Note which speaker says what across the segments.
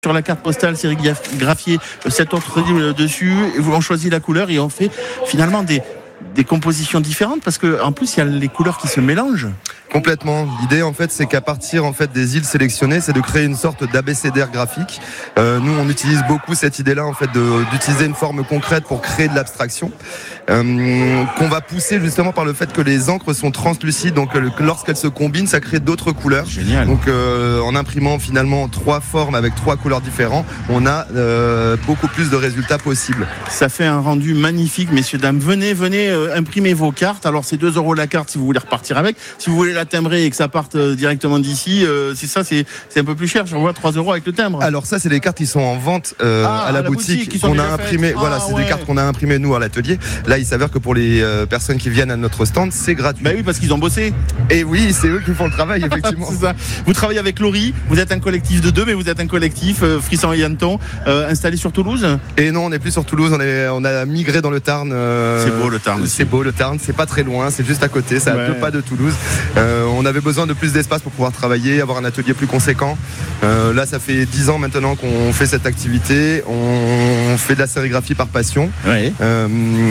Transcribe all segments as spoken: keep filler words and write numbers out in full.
Speaker 1: Sur la carte postale sérigraphiée, cet autre dessus, on choisit la couleur et on fait finalement des, des compositions différentes parce qu'en plus il y a les couleurs qui se mélangent.
Speaker 2: Complètement. L'idée, en fait, c'est qu'à partir en fait des îles sélectionnées, c'est de créer une sorte d'abécédaire graphique. Euh, nous, on utilise beaucoup cette idée-là, en fait, de, d'utiliser une forme concrète pour créer de l'abstraction, euh, qu'on va pousser justement par le fait que les encres sont translucides. Donc, le, lorsqu'elles se combinent, ça crée d'autres couleurs.
Speaker 1: Génial.
Speaker 2: Donc, euh, en imprimant finalement trois formes avec trois couleurs différentes, on a euh, beaucoup plus de résultats possibles.
Speaker 1: Ça fait un rendu magnifique, messieurs dames. Venez, venez euh, imprimer vos cartes. Alors, c'est deux euros la carte si vous voulez repartir avec. Si vous voulez la timbrer et que ça parte directement d'ici, euh, c'est ça, c'est, c'est un peu plus cher. Je vois trois euros avec le timbre.
Speaker 2: Alors ça, c'est les cartes qui sont en vente euh,
Speaker 1: ah,
Speaker 2: à la,
Speaker 1: la
Speaker 2: boutique,
Speaker 1: boutique
Speaker 2: qu'on a imprimé.
Speaker 1: Ah,
Speaker 2: voilà, c'est
Speaker 1: ouais.
Speaker 2: des cartes qu'on a imprimées nous à l'atelier. Là, il s'avère que pour les euh, personnes qui viennent à notre stand, c'est gratuit.
Speaker 1: Bah oui, parce qu'ils ont bossé.
Speaker 2: Et oui, c'est eux qui font le travail, effectivement.
Speaker 1: C'est ça. Vous travaillez avec Laurie. Vous êtes un collectif de deux, mais vous êtes un collectif euh, Frisson et Hanneton euh, installé sur Toulouse.
Speaker 2: Et non, on n'est plus sur Toulouse. On est, on a migré dans le Tarn. Euh,
Speaker 1: c'est beau le Tarn.
Speaker 2: C'est beau le Tarn. C'est pas très loin. C'est juste à côté. C'est
Speaker 1: ouais.
Speaker 2: à deux pas de Toulouse. Euh, on avait besoin de plus d'espace pour pouvoir travailler, avoir un atelier plus conséquent. Euh, là, ça fait dix ans maintenant qu'on fait cette activité. On fait de la sérigraphie par passion.
Speaker 1: Ouais.
Speaker 2: Euh,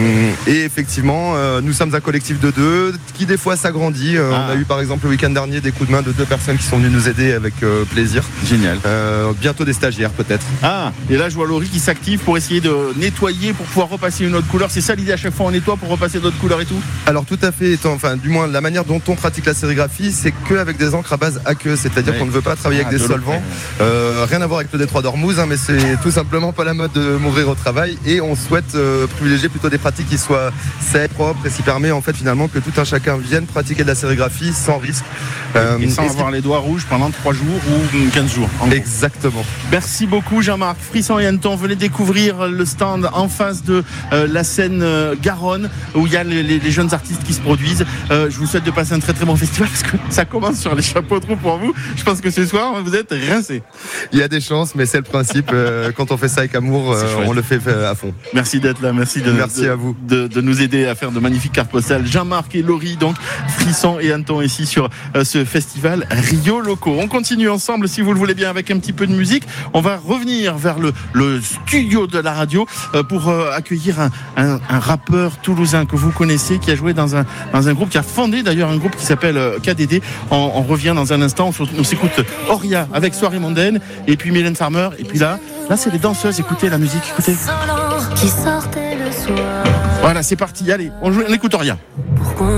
Speaker 2: et effectivement, euh, nous sommes un collectif de deux qui des fois s'agrandit. Euh, ah. On a eu par exemple le week-end dernier des coups de main de deux personnes qui sont venues nous aider avec euh, plaisir.
Speaker 1: Génial.
Speaker 2: Euh, bientôt des stagiaires peut-être.
Speaker 1: Ah, et là je vois Laurie qui s'active pour essayer de nettoyer, pour pouvoir repasser une autre couleur. C'est ça l'idée, à chaque fois on nettoie pour repasser d'autres couleurs et tout?
Speaker 2: Alors tout à fait, étant, enfin du moins la manière dont on pratique la sérigraphie, c'est qu'avec des encres à base aqueuse, c'est-à-dire ouais. qu'on ne veut pas travailler ah, avec des solvants. Euh, rien à voir avec le détroit d'Ormuz, hein, mais c'est tout simplement pas la mode de mourir au travail et on souhaite euh, privilégier plutôt des pratiques qui soient saines, propres et qui permet en fait finalement que tout un chacun vienne pratiquer de la sérigraphie sans risque.
Speaker 1: Euh, et sans et avoir qui... les doigts rouges pendant trois jours ou quinze jours.
Speaker 2: Exactement.
Speaker 1: Merci beaucoup Jean-Marc. Frisson et Hanneton, venez découvrir le stand en face de euh, la scène euh, Garonne où il y a les, les, les jeunes artistes qui se produisent. Euh, je vous souhaite de passer un très très bon festival parce que ça commence sur les chapeaux de roue pour vous. Je pense que ce soir vous êtes rincés.
Speaker 2: Il y a des chances, mais c'est le principe. Euh, quand on fait ça avec amour, euh, on le fait à fond.
Speaker 1: Merci d'être là. Merci de,
Speaker 2: Merci
Speaker 1: de,
Speaker 2: à vous.
Speaker 1: De, de nous aider à faire de magnifiques cartes postales. Jean-Marc et Laurie, donc Frisson et Hanneton ici sur euh, ce festival Rio Loco. On continue ensemble, si vous le voulez bien, avec un petit peu de musique. On va revenir vers le, le studio de la radio euh, pour euh, accueillir un, un, un rappeur toulousain que vous connaissez, qui a joué dans un, dans un groupe, qui a fondé d'ailleurs un groupe qui s'appelle euh, K D D. On, on revient dans un instant. On, on s'écoute Oria avec Soirée Mondaine et puis Mylène Farmer. Et puis là, là c'est les danseuses. Écoutez la musique, écoutez. Qui sortait le soir. Voilà, c'est parti. Allez, on, joue, on écoute Oria. Pourquoi